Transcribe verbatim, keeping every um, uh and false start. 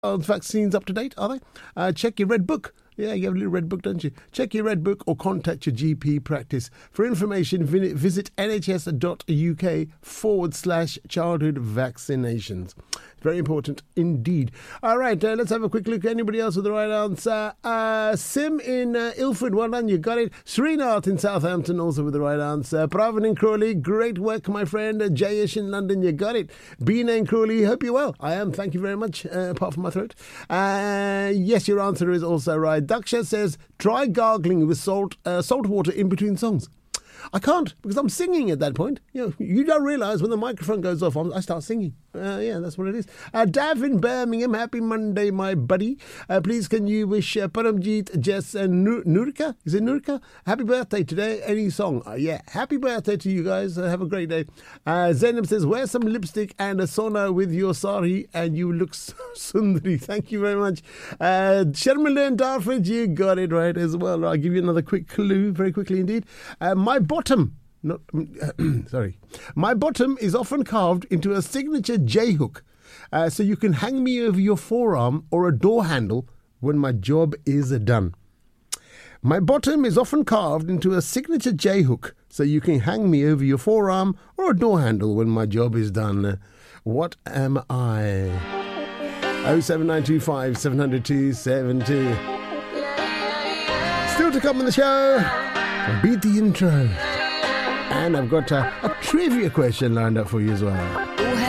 vaccines up to date, are they? Uh, check your red book. Yeah, you have a little red book, don't you? Check your red book or contact your G P practice. For information, visit nhs.uk forward slash childhood vaccinations. Very important indeed. All right, uh, let's have a quick look. Anybody else with the right answer? Uh, Sim in uh, Ilford, well done, you got it. Srinath in Southampton, also with the right answer. Pravin in Crawley, great work, my friend. Uh, Jayesh in London, you got it. Beena in Crawley, hope you're well. I am, thank you very much, uh, apart from my throat. Uh, yes, your answer is also right. Daksha says, try gargling with salt, uh, salt water in between songs. I can't, because I'm singing at that point. You know, you don't realise when the microphone goes off, I start singing. Uh, yeah, that's what it is. Uh, Dav in Birmingham, happy Monday, my buddy. Uh, please, can you wish uh, Paramjeet, Jess, and Nur- Nurika? Is it Nurika? Happy birthday today. Any song? Uh, yeah, happy birthday to you guys. Uh, have a great day. Uh, Zainab says, wear some lipstick and a sauna with your sari, and you look so sundari. Thank you very much. Uh, Sharmila and Darford, you got it right as well. I'll give you another quick clue, very quickly indeed. Uh, my bottom, not sorry, my bottom is often carved into a signature J hook, uh, so you can hang me over your forearm or a door handle when my job is done. My bottom is often carved into a signature J hook, so you can hang me over your forearm or a door handle when my job is done. What am I? oh seven nine two five seven zero zero two seven two. Still to come on the show. Beat the intro. And I've got a, a trivia question lined up for you as well.